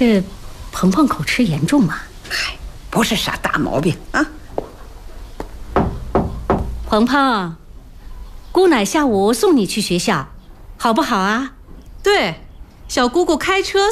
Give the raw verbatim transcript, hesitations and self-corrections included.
这鹏鹏口吃严重吗？ 嗨，不是啥大毛病啊。 鹏鹏，姑奶下午送你去学校，好不好啊？ 对，小姑姑开车